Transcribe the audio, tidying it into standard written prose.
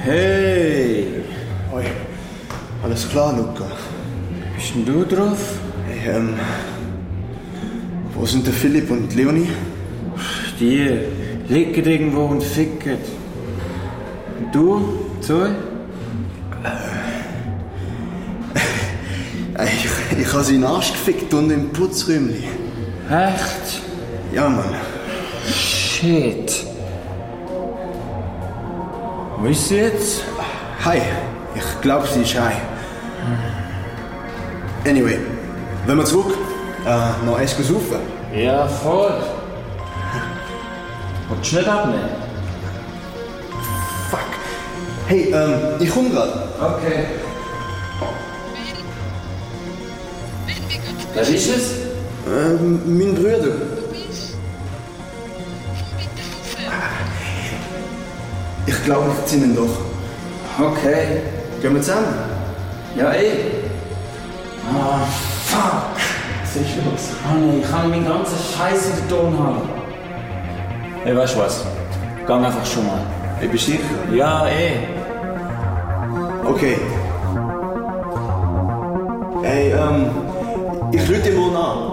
Hey! Hoi. Alles klar, Luca? Bist denn du drauf? Hey, wo sind der Philipp und Leonie? Die liegen irgendwo und ficken. Und du, Zoe? Ich habe sie in den Arsch gefickt und im Putzräumchen. Echt? Ja, Mann. Shit. Wo ist sie jetzt? Hi. Ich glaube, sie ist hi. Anyway, wenn wir zurück. Noch eins saufen. Ja, voll. Willst du nicht abnehmen? Fuck. Hey, ich komme gerade. Okay. Wer ist es? Mein Bruder. Ich glaube, ich ziehe ihn doch. Okay. Gehen wir zusammen? Ja, Ah, fuck. Was ist los? Oh nee, ich kann meinen ganzen Scheiß in der Turnhalle. Hey, weißt du was? Geh einfach schon mal. Hey, bist du sicher? Ja, Okay. Hey, ich rufe dir morgen an.